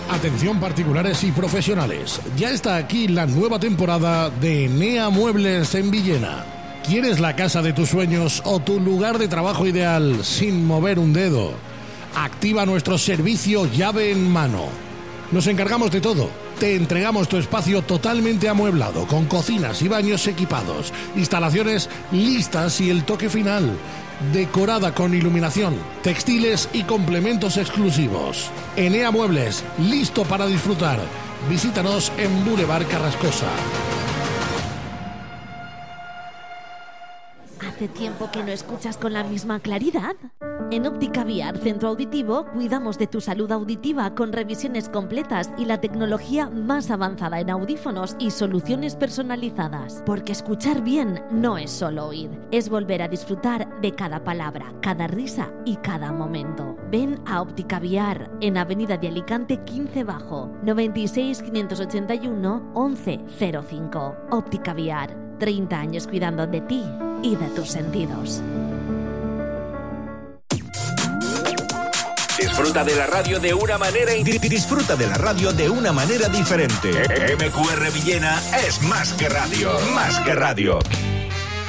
Atención particulares y profesionales. Ya está aquí la nueva temporada de Enea Muebles en Villena. ¿Quieres la casa de tus sueños o tu lugar de trabajo ideal sin mover un dedo? Activa nuestro servicio llave en mano. Nos encargamos de todo. Te entregamos tu espacio totalmente amueblado, con cocinas y baños equipados, instalaciones listas y el toque final. Decorada con iluminación, textiles y complementos exclusivos. Enea Muebles, listo para disfrutar. Visítanos en Boulevard Carrascosa. ¿Hace tiempo que no escuchas con la misma claridad? En Óptica Viar Centro Auditivo cuidamos de tu salud auditiva con revisiones completas y la tecnología más avanzada en audífonos y soluciones personalizadas. Porque escuchar bien no es solo oír, es volver a disfrutar de cada palabra, cada risa y cada momento. Ven a Óptica Viar en Avenida de Alicante 15 Bajo, 96 581 1105. Óptica Viar, 30 años cuidando de ti y de tus sentidos. Disfruta de la radio de una manera Disfruta de la radio de una manera diferente. MQR Villena es más que radio, más que radio.